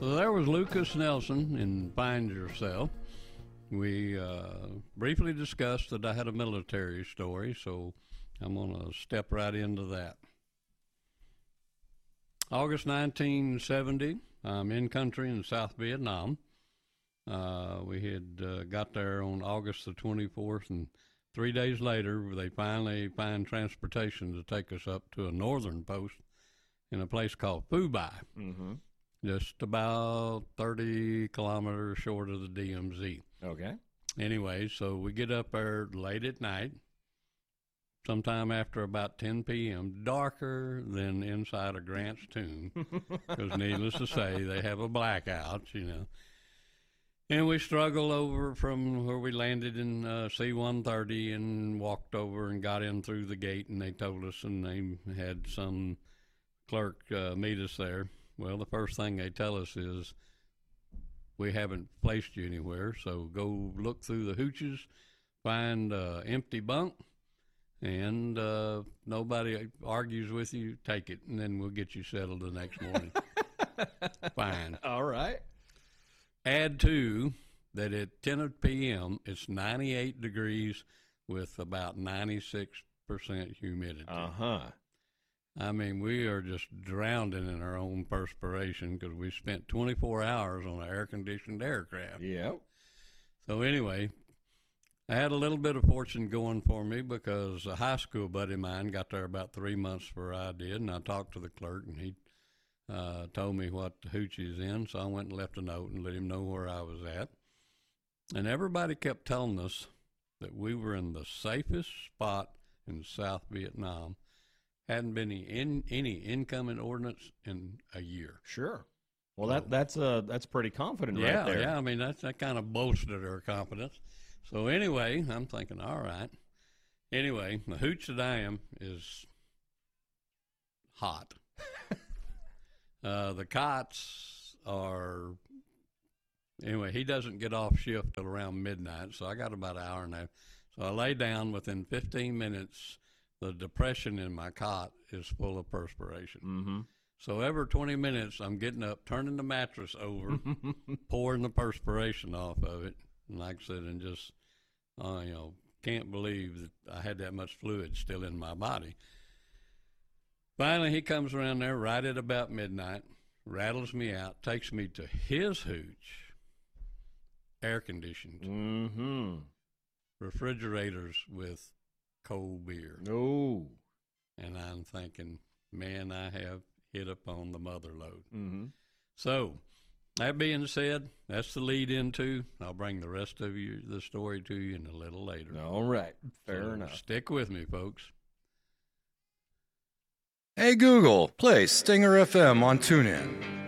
So there was Lucas Nelson in Find Yourself. We briefly discussed that I had a military story, so I'm going to step right into that. August 1970, I'm in country in South Vietnam. We had got there on August the 24th, and 3 days later, they finally find transportation to take us up to a northern post in a place called Phu Bai. Mm-hmm. Just about 30 kilometers short of the DMZ. Okay. Anyway, so we get up there late at night, sometime after about 10 p.m., darker than inside of Grant's tomb, because needless to say, they have a blackout, you know. And we struggled over from where we landed in C-130 and walked over and got in through the gate, and they told us, and they had some clerk meet us there. Well, the first thing they tell us is, we haven't placed you anywhere, so go look through the hooches, find an empty bunk, and nobody argues with you, take it, and then we'll get you settled the next morning. Fine. All right. Add to that at 10 p.m., it's 98 degrees with about 96% humidity. Uh-huh. I mean, we are just drowning in our own perspiration because we spent 24 hours on an air-conditioned aircraft. Yep. So anyway, I had a little bit of fortune going for me because a high school buddy of mine got there about 3 months before I did, and I talked to the clerk, and he told me what the hoochie is in, so I went and left a note and let him know where I was at. And everybody kept telling us that we were in the safest spot in South Vietnam. Hadn't been any incoming ordnance in a year. Sure. Well, that's pretty confident right there. Yeah, I mean, that kind of bolstered our confidence. So anyway, I'm thinking, all right. Anyway, the hooch that I am is hot. The cots are, anyway, he doesn't get off shift till around midnight, so I got about an hour and a half. So I lay down. Within 15 minutes, the depression in my cot is full of perspiration. Mm-hmm. So every 20 minutes, I'm getting up, turning the mattress over, pouring the perspiration off of it. And like I said, and just, can't believe that I had that much fluid still in my body. Finally, he comes around there right at about midnight, rattles me out, takes me to his hooch, air-conditioned, mm-hmm. refrigerators with cold beer. No. And I'm thinking, man, I have hit upon the mother lode. Mm-hmm. So, that being said, that's the lead into. I'll bring the rest of the story to you in a little later. All right. Fair enough. Stick with me, folks. Hey Google, play Stinger FM on TuneIn.